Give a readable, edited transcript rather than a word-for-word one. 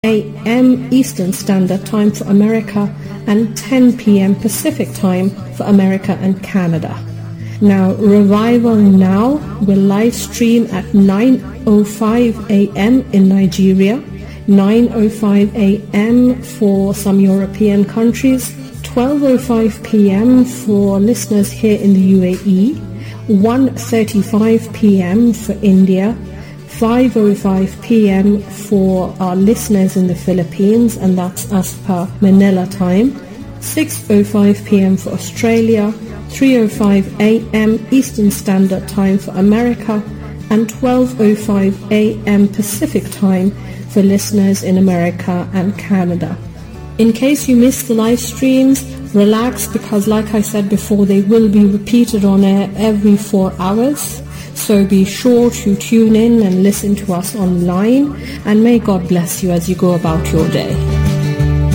a.m. Eastern Standard Time for America and 10 p.m. Pacific Time for America and Canada. Now, Revival Now will live stream at 9:05 a.m. in Nigeria, 9:05 a.m. for some European countries, 12:05 p.m. for listeners here in the UAE, 1:35 p.m. for India, 5:05 p.m. for our listeners in the Philippines, and that's as per Manila time, 6:05 p.m. for Australia, 3:05 a.m. Eastern Standard Time for America, and 12:05 a.m. Pacific Time for listeners in America and Canada. In case you missed the live streams, relax, because like I said before, they will be repeated on air every 4 hours. So be sure to tune in and listen to us online, and may God bless you as you go about your day.